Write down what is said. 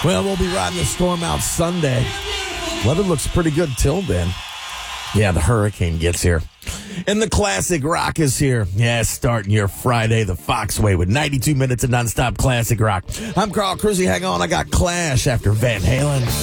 Well, we'll be riding the storm out Sunday. Weather looks pretty good till then. Yeah, the hurricane gets here. And the classic rock is here. Yeah, starting your Friday the Fox way with 92 minutes of nonstop classic rock. I'm Carl Cruzy. Hang on, I got Clash after Van Halen.